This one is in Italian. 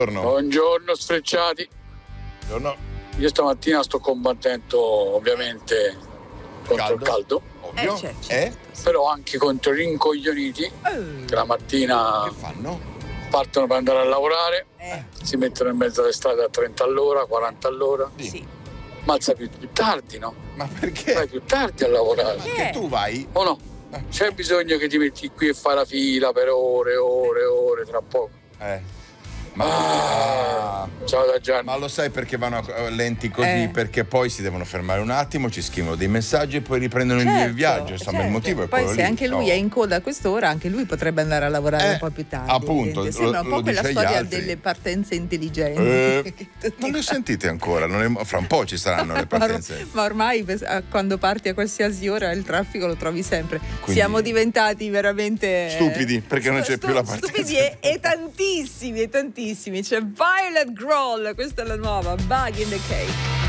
Buongiorno sfrecciati. Buongiorno. Io stamattina sto combattendo ovviamente contro il caldo, ovvio. Certo. però anche contro i rincoglioniti che la mattina Che fanno? partono per andare a lavorare, si mettono in mezzo alle strade a 30 all'ora, 40 all'ora. Sì. Mazza più tardi, no? Ma perché? Vai più tardi a lavorare. Che tu vai? O no? C'è bisogno che ti metti qui e fai la fila per ore, tra poco. Ciao da Gianni. Ma lo sai perché vanno lenti così? Perché poi si devono fermare un attimo, ci scrivono dei messaggi e poi riprendono il viaggio. Insomma, il motivo è poi quello se lì. anche lui è in coda a quest'ora, anche lui potrebbe andare a lavorare un po' più tardi. Appunto, sembra un po' lo quella dice agli storia altri. delle partenze intelligenti. Non le ho sentite ancora, fra un po' ci saranno le partenze. Ma ormai quando parti a qualsiasi ora il traffico lo trovi sempre. Quindi, siamo diventati veramente stupidi perché non c'è più la partenza. Stupidi e tantissimi. C'è Violet Grohl, questa è la nuova Bug in the Cake.